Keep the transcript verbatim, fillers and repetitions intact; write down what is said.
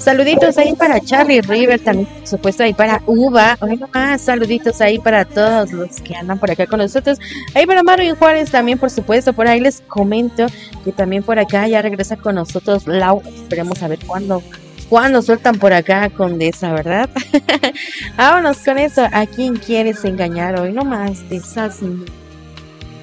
Saluditos ahí para Charlie River, también por supuesto ahí para Uva, hoy nomás, saluditos ahí para todos los que andan por acá con nosotros, ahí para Marvin Juárez también por supuesto, por ahí les comento que también por acá ya regresa con nosotros Lau, esperemos a ver cuándo, cuándo sueltan por acá Condesa, ¿verdad? Vámonos con eso, ¿a quién quieres engañar hoy nomás de Sassy?